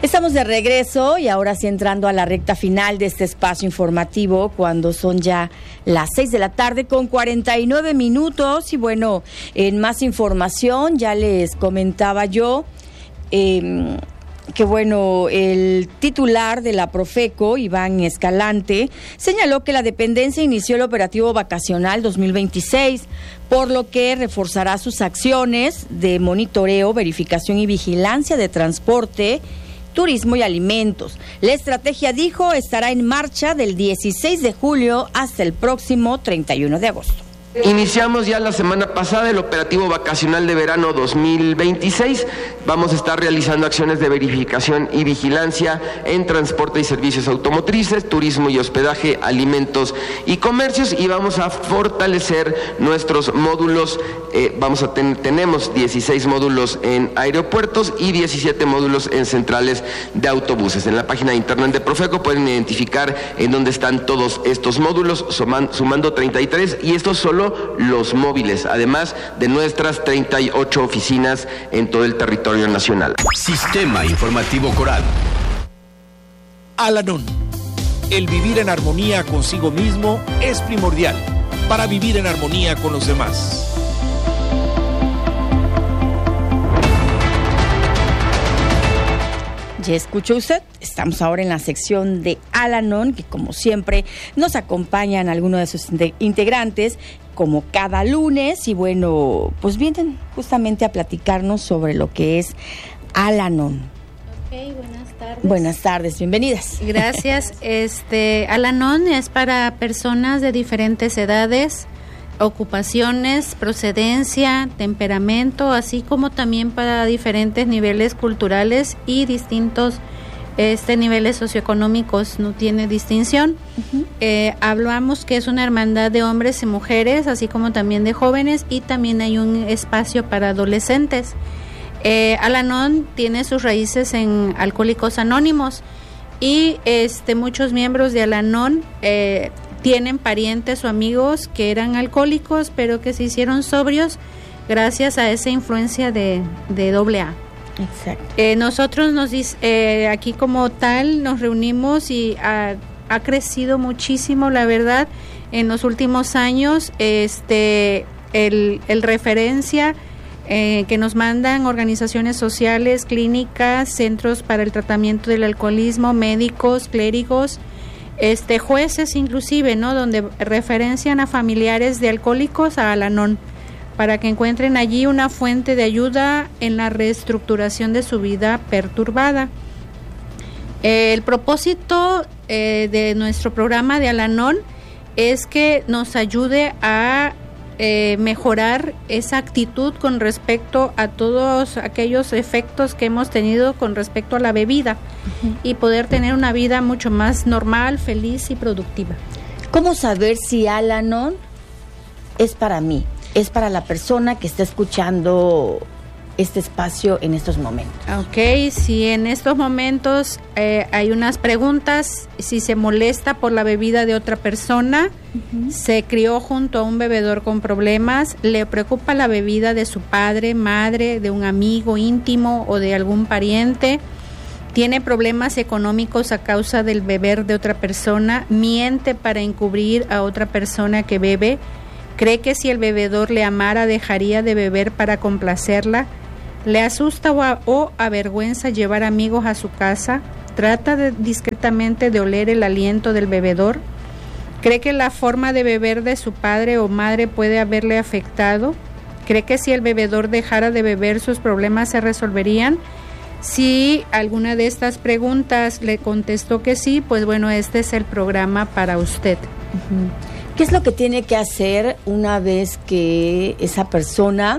Estamos de regreso y ahora sí entrando a la recta final de este espacio informativo cuando son ya las 6 de la tarde con 49 minutos. Y bueno, en más información ya les comentaba yo que bueno, el titular de la Profeco, Iván Escalante, señaló que la dependencia inició el operativo vacacional 2026, por lo que reforzará sus acciones de monitoreo, verificación y vigilancia de transporte, turismo y alimentos. La estrategia, dijo, estará en marcha del 16 de julio hasta el próximo 31 de agosto. Iniciamos ya la semana pasada el operativo vacacional de verano 2026. Vamos a estar realizando acciones de verificación y vigilancia en transporte y servicios automotrices, turismo y hospedaje, alimentos y comercios, y vamos a fortalecer nuestros módulos. Tenemos 16 módulos en aeropuertos y 17 módulos en centrales de autobuses. En la página de internet de Profeco pueden identificar en dónde están todos estos módulos, sumando 33, y estos solo los móviles, además de nuestras 38 oficinas en todo el territorio nacional. Sistema Informativo Coral. Al-Anon. El vivir en armonía consigo mismo es primordial para vivir en armonía con los demás. Ya escuchó usted, estamos ahora en la sección de Al-Anon, que como siempre nos acompañan algunos de sus integrantes, como cada lunes, y bueno, pues vienen justamente a platicarnos sobre lo que es Al-Anon. Ok, buenas tardes. Buenas tardes, bienvenidas. Gracias. Al-Anon es para personas de diferentes edades, ocupaciones, procedencia, temperamento, así como también para diferentes niveles culturales y distintos niveles socioeconómicos, no tiene distinción. Uh-huh. Hablamos que es una hermandad de hombres y mujeres, así como también de jóvenes, y también hay un espacio para adolescentes. Al-Anon tiene sus raíces en Alcohólicos Anónimos, y muchos miembros de Al-Anon tienen parientes o amigos que eran alcohólicos, pero que se hicieron sobrios gracias a esa influencia de AA. Exacto. Nosotros aquí como tal nos reunimos y ha crecido muchísimo, la verdad, en los últimos años. El referencia que nos mandan organizaciones sociales, clínicas, centros para el tratamiento del alcoholismo, médicos, clérigos, jueces inclusive, ¿no? Donde referencian a familiares de alcohólicos a Al-Anon para que encuentren allí una fuente de ayuda en la reestructuración de su vida perturbada. El propósito de nuestro programa de Al-Anon es que nos ayude a mejorar esa actitud con respecto a todos aquellos efectos que hemos tenido con respecto a la bebida, uh-huh, y poder tener una vida mucho más normal, feliz y productiva. ¿Cómo saber si Al-Anon es para mí? Es para la persona que está escuchando este espacio en estos momentos. Ok, si en estos momentos hay unas preguntas, si se molesta por la bebida de otra persona, uh-huh, se crió junto a un bebedor con problemas, le preocupa la bebida de su padre, madre, de un amigo íntimo o de algún pariente, tiene problemas económicos a causa del beber de otra persona, miente para encubrir a otra persona que bebe, cree que si el bebedor le amara dejaría de beber para complacerla, le asusta o avergüenza llevar amigos a su casa, trata discretamente de oler el aliento del bebedor, cree que la forma de beber de su padre o madre puede haberle afectado, cree que si el bebedor dejara de beber sus problemas se resolverían. Si alguna de estas preguntas le contestó que sí, pues bueno, este es el programa para usted. Uh-huh. ¿Qué es lo que tiene que hacer una vez que esa persona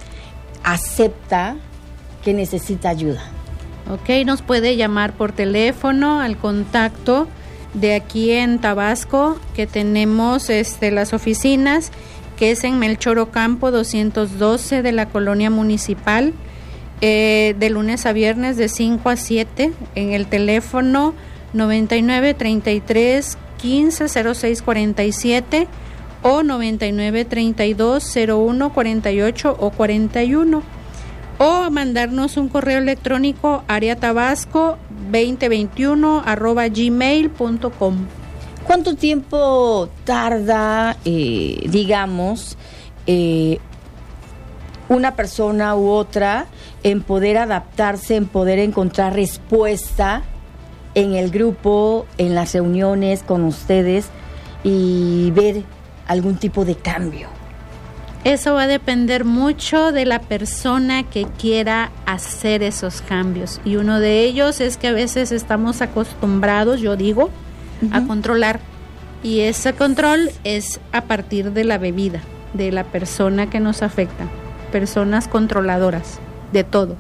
acepta que necesita ayuda? Ok, nos puede llamar por teléfono al contacto de aquí en Tabasco, que tenemos las oficinas, que es en Melchor Ocampo 212 de la Colonia Municipal, de lunes a viernes de 5 a 7, en el teléfono 99 33 15 06 47 o 99 32 01 48 o 41, o mandarnos un correo electrónico área Tabasco 2021@gmail.com. ¿Cuánto tiempo tarda, una persona u otra en poder adaptarse, en poder encontrar respuesta en el grupo, en las reuniones con ustedes y ver algún tipo de cambio? Eso va a depender mucho de la persona que quiera hacer esos cambios. Y uno de ellos es que a veces estamos acostumbrados, yo digo, a controlar. Y ese control es a partir de la bebida, de la persona que nos afecta. Personas controladoras de todo.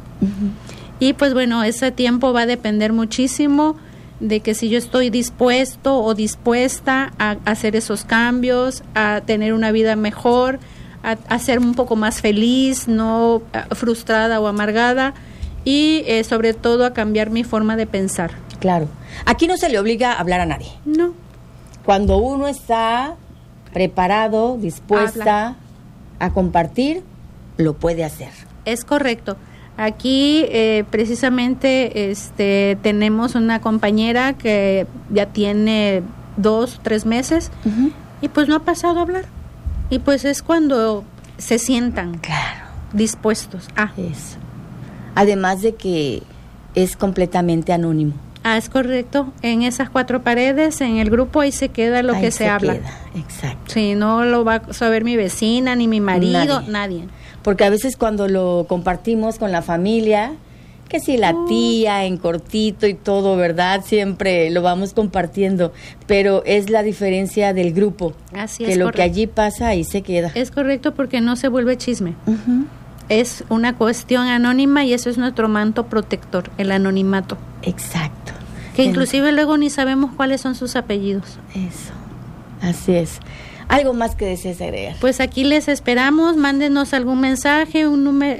Y pues bueno, ese tiempo va a depender muchísimo de que si yo estoy dispuesto o dispuesta a hacer esos cambios, a tener una vida mejor, a ser un poco más feliz, no frustrada o amargada, y sobre todo a cambiar mi forma de pensar. Claro. Aquí no se le obliga a hablar a nadie. No. Cuando uno está preparado, dispuesta a compartir, lo puede hacer. Es correcto. Aquí precisamente tenemos una compañera que ya tiene 2, 3 meses y pues no ha pasado a hablar. Y pues es cuando se sientan dispuestos a eso. Además de que es completamente anónimo. Es correcto. En esas 4 paredes, en el grupo, ahí se queda lo que se habla. Exacto. Sí, no lo va a saber mi vecina, ni mi marido, nadie. Porque a veces cuando lo compartimos con la familia, que si la tía en cortito y todo, ¿verdad? Siempre lo vamos compartiendo, pero es la diferencia del grupo. Así es. Que lo que allí pasa, ahí se queda. Es correcto, porque no se vuelve chisme. Es una cuestión anónima y eso es nuestro manto protector, el anonimato. Exacto. Que inclusive luego ni sabemos cuáles son sus apellidos. Eso, así es. ¿Algo más que desees agregar? Pues aquí les esperamos, mándenos algún mensaje, un número,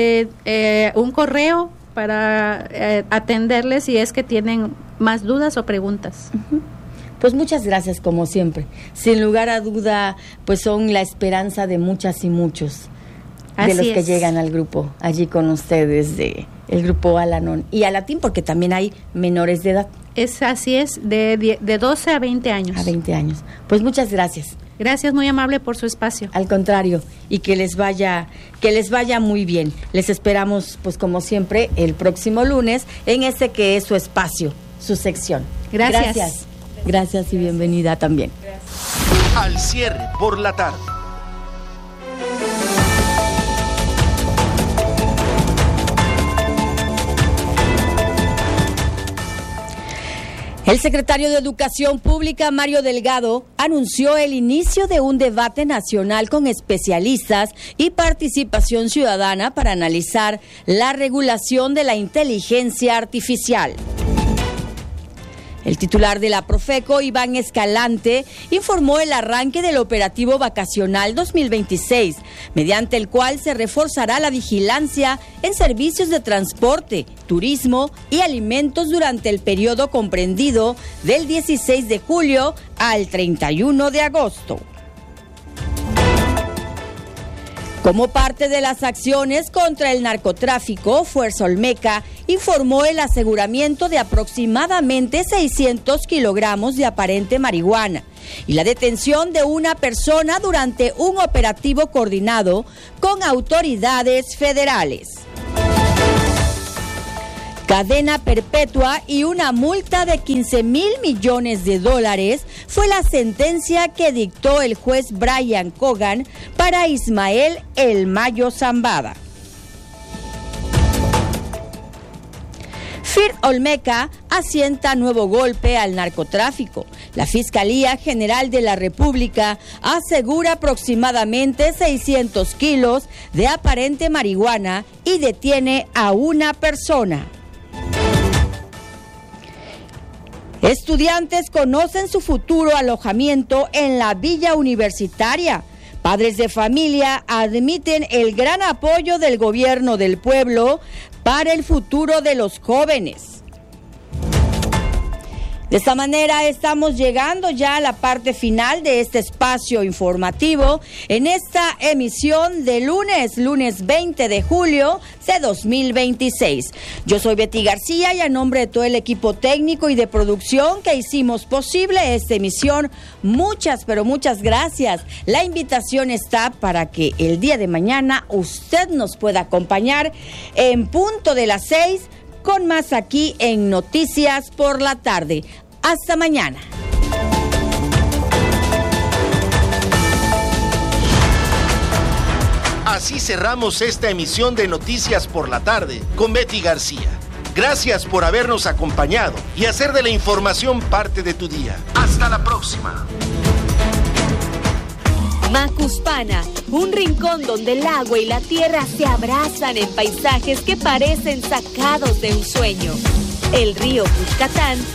un correo para atenderles si es que tienen más dudas o preguntas. Pues muchas gracias como siempre. Sin lugar a duda, pues son la esperanza de muchas y muchos de los que llegan al grupo, allí con ustedes, de el grupo Al-Anon y Alatín, porque también hay menores de edad. Así es, de 12 a 20 años. A 20 años. Pues muchas gracias. Gracias, muy amable por su espacio. Al contrario, y que les vaya muy bien. Les esperamos, pues como siempre, el próximo lunes en este que es su espacio, su sección. Gracias. Gracias y bienvenida también. Gracias. Al cierre por la tarde. El secretario de Educación Pública, Mario Delgado, anunció el inicio de un debate nacional con especialistas y participación ciudadana para analizar la regulación de la inteligencia artificial. El titular de la Profeco, Iván Escalante, informó el arranque del operativo vacacional 2026, mediante el cual se reforzará la vigilancia en servicios de transporte, turismo y alimentos durante el periodo comprendido del 16 de julio al 31 de agosto. Como parte de las acciones contra el narcotráfico, Fuerza Olmeca informó el aseguramiento de aproximadamente 600 kilogramos de aparente marihuana y la detención de una persona durante un operativo coordinado con autoridades federales. Cadena perpetua y una multa de $15,000 millones fue la sentencia que dictó el juez Brian Cogan para Ismael El Mayo Zambada. FIRT Olmeca asienta nuevo golpe al narcotráfico. La Fiscalía General de la República asegura aproximadamente 600 kilos de aparente marihuana y detiene a una persona. Estudiantes conocen su futuro alojamiento en la Villa Universitaria. Padres de familia admiten el gran apoyo del gobierno del pueblo para el futuro de los jóvenes. De esta manera estamos llegando ya a la parte final de este espacio informativo en esta emisión de lunes 20 de julio de 2026. Yo soy Betty García y a nombre de todo el equipo técnico y de producción que hicimos posible esta emisión, muchas gracias. La invitación está para que el día de mañana usted nos pueda acompañar en punto de las 6 con más aquí en Noticias por la Tarde. Hasta mañana. Así cerramos esta emisión de Noticias por la Tarde con Betty García. Gracias por habernos acompañado y hacer de la información parte de tu día. Hasta la próxima. Macuspana, un rincón donde el agua y la tierra se abrazan en paisajes que parecen sacados de un sueño. El río Cuscatán